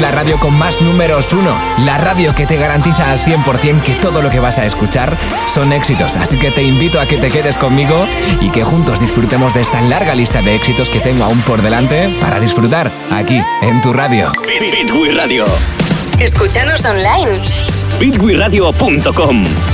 la radio con más números 1. La radio que te garantiza al 100% que todo lo que vas a escuchar son éxitos. Así que te invito a que te quedes conmigo y que juntos disfrutemos de esta larga lista de éxitos que tengo aún por delante para disfrutar aquí en tu radio. Fit Radio. Escúchanos online. fitwiradio.com